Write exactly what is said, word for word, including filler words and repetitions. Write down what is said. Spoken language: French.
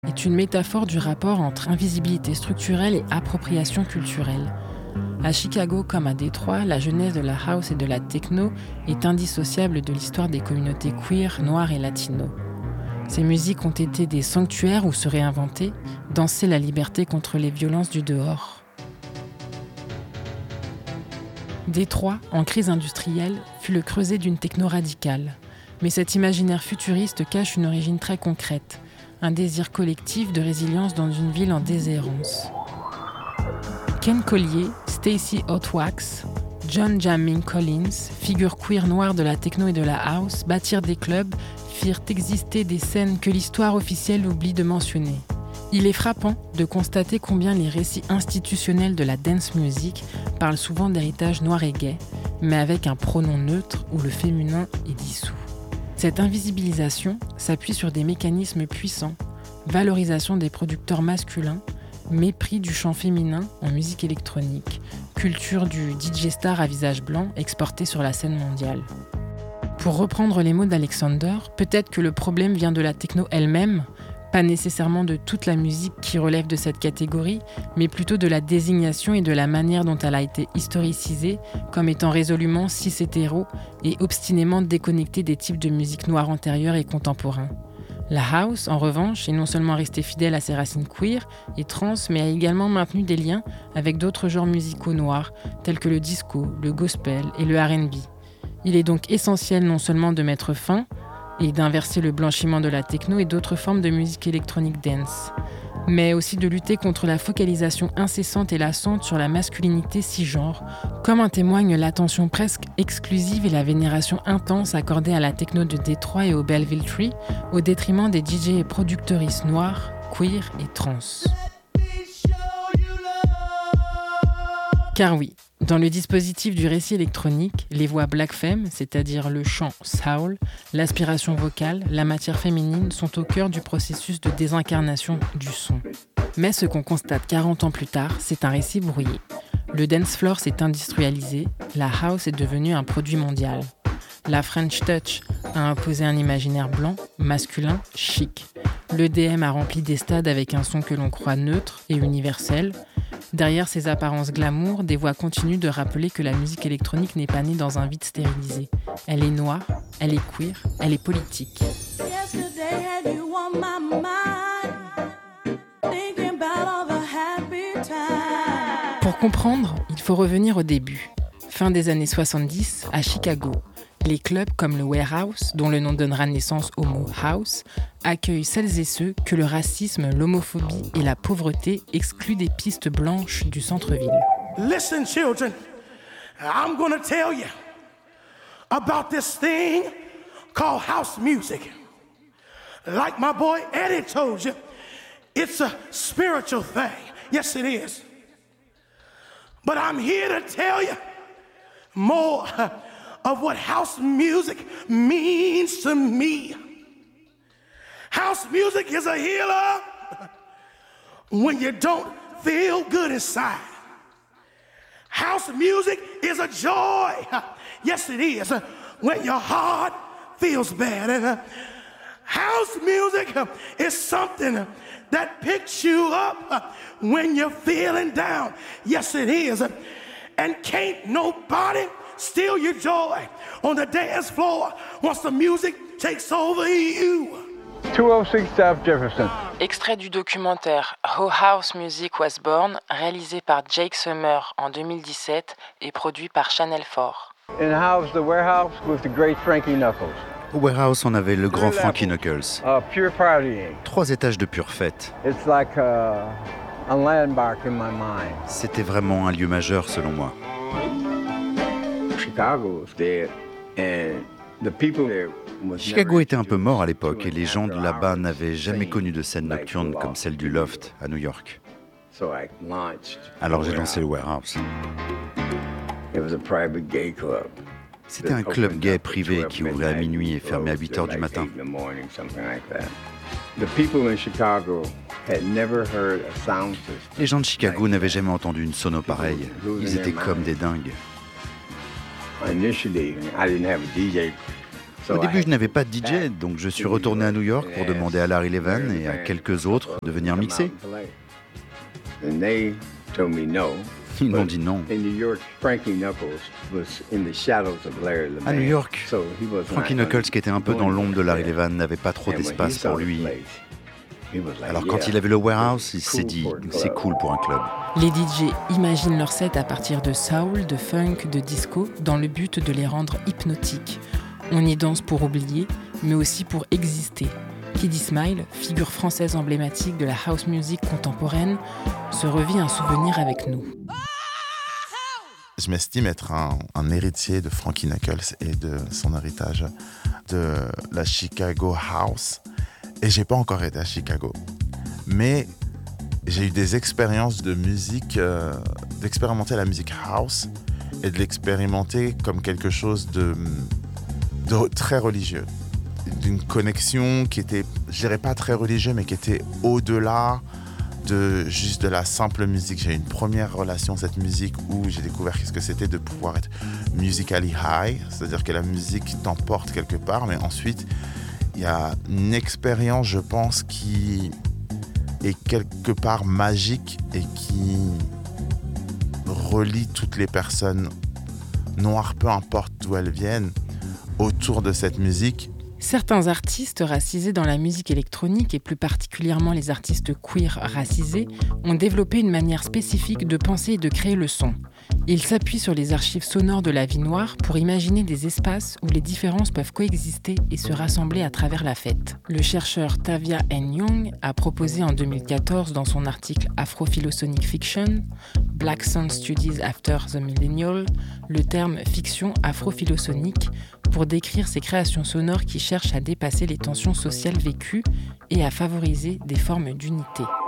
est une métaphore du rapport entre invisibilité structurelle et appropriation culturelle. À Chicago comme à Détroit, la genèse de la house et de la techno est indissociable de l'histoire des communautés queer, noires et latino. Ces musiques ont été des sanctuaires où se réinventer, danser la liberté contre les violences du dehors. Détroit, en crise industrielle, fut le creuset d'une techno radicale. Mais cet imaginaire futuriste cache une origine très concrète, un désir collectif de résilience dans une ville en déshérence. Ken Collier, Stacey Otwax, John Jamming Collins, figures queer noires de la techno et de la house, bâtirent des clubs, firent exister des scènes que l'histoire officielle oublie de mentionner. Il est frappant de constater combien les récits institutionnels de la dance music parlent souvent d'héritage noir et gay, mais avec un pronom neutre où le féminin est dissous. Cette invisibilisation s'appuie sur des mécanismes puissants, valorisation des producteurs masculins, mépris du chant féminin en musique électronique, culture du D J star à visage blanc exporté sur la scène mondiale. Pour reprendre les mots d'Alexander, peut-être que le problème vient de la techno elle-même, pas nécessairement de toute la musique qui relève de cette catégorie, mais plutôt de la désignation et de la manière dont elle a été historicisée comme étant résolument cis-hétéro et obstinément déconnectée des types de musique noire antérieure et contemporains. La house, en revanche, est non seulement restée fidèle à ses racines queer et trans, mais a également maintenu des liens avec d'autres genres musicaux noirs, tels que le disco, le gospel et le R and B. Il est donc essentiel non seulement de mettre fin et d'inverser le blanchiment de la techno et d'autres formes de musique électronique dance, mais aussi de lutter contre la focalisation incessante et lassante sur la masculinité cisgenre, comme en témoigne l'attention presque exclusive et la vénération intense accordée à la techno de Détroit et au Belleville Tree, au détriment des D J et productrices noirs, queer et trans. Car oui, dans le dispositif du récit électronique, les voix black femme, c'est-à-dire le chant soul, l'aspiration vocale, la matière féminine sont au cœur du processus de désincarnation du son. Mais ce qu'on constate quarante ans plus tard, c'est un récit brouillé. Le dance floor s'est industrialisé, la house est devenue un produit mondial. La French Touch a imposé un imaginaire blanc, masculin, chic. L'E D M a rempli des stades avec un son que l'on croit neutre et universel. Derrière ces apparences glamour, des voix continuent de rappeler que la musique électronique n'est pas née dans un vide stérilisé. Elle est noire, elle est queer, elle est politique. Pour comprendre, il faut revenir au début. Fin des années soixante-dix, à Chicago. Les clubs comme le Warehouse, dont le nom donnera naissance au mot house, accueillent celles et ceux que le racisme, l'homophobie et la pauvreté excluent des pistes blanches du centre-ville. Listen, children, I'm gonna tell you about this thing called house music. Like my boy Eddie told you, it's a spiritual thing. Yes, it is. But I'm here to tell you more of what house music means to me. House music is a healer when you don't feel good inside. House music is a joy, yes it is, when your heart feels bad. And house music is something that picks you up when you're feeling down. Yes it is. And can't nobody steal your joy on the dance floor once the music takes over you. two oh six South Jefferson. Extrait du documentaire How House Music Was Born, réalisé par Jake Summer en deux mille dix-sept et produit par Channel four. In house, the warehouse with the great Frankie Knuckles. Au Warehouse, on avait le grand Frankie Knuckles. Uh, pure partying. Trois étages de pure fête. It's like a, a landmark in my mind. C'était vraiment un lieu majeur selon moi. Chicago was dead, and the people there was Chicago était un peu mort à l'époque et les gens de là-bas n'avaient jamais connu de scène nocturne comme celle du Loft à New York. So I launched. Alors j'ai lancé le Warehouse. It was a private gay club. C'était un club gay privé qui ouvrait à minuit et fermait à huit heures du matin. Les gens de Chicago n'avaient jamais entendu une sono pareille. Ils étaient comme des dingues. Au début, je n'avais pas de D J, donc je suis retourné à New York pour demander à Larry Levan et à quelques autres de venir mixer. Ils m'ont dit non. À New York, Frankie Knuckles, qui était un peu dans l'ombre de Larry Levan, n'avait pas trop d'espace pour lui. Alors quand il a vu le Warehouse, il s'est dit « c'est cool pour un club ». Les D J imaginent leur set à partir de soul, de funk, de disco, dans le but de les rendre hypnotiques. On y danse pour oublier, mais aussi pour exister. Kiddy Smile, figure française emblématique de la house music contemporaine, se revit un souvenir avec nous. Je m'estime être un, un héritier de Frankie Knuckles et de son héritage de la Chicago House. Et j'ai pas encore été à Chicago. Mais j'ai eu des expériences de musique, euh, d'expérimenter la musique house et de l'expérimenter comme quelque chose de, de très religieux. D'une connexion qui était, je dirais pas très religieux, mais qui était au-delà de juste de la simple musique. J'ai eu une première relation à cette musique où j'ai découvert qu'est-ce que c'était de pouvoir être musically high, c'est-à-dire que la musique t'emporte quelque part, mais ensuite il y a une expérience, je pense, qui est quelque part magique et qui relie toutes les personnes noires, peu importe d'où elles viennent, autour de cette musique. Certains artistes racisés dans la musique électronique, et plus particulièrement les artistes queer racisés, ont développé une manière spécifique de penser et de créer le son. Ils s'appuient sur les archives sonores de la vie noire pour imaginer des espaces où les différences peuvent coexister et se rassembler à travers la fête. Le chercheur Tavia N. Young a proposé en deux mille quatorze dans son article Afro-Philosonic Fiction, Black Sound Studies After the Millennial, le terme fiction afro-philosonique pour décrire ces créations sonores qui cherchent à dépasser les tensions sociales vécues et à favoriser des formes d'unité.